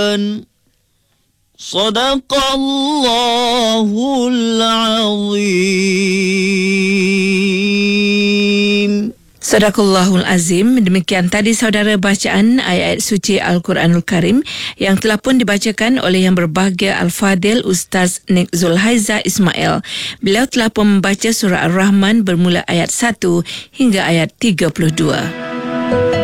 Sadaqallahul Azim. Sadaqallahul Azim. Demikian tadi saudara bacaan ayat suci Al-Quranul Karim yang telah pun dibacakan oleh yang berbahagia Al-Fadil Ustaz Nik Zulhaiza Ismail. Beliau telah pun membaca surah Ar-Rahman bermula ayat 1 hingga ayat 32.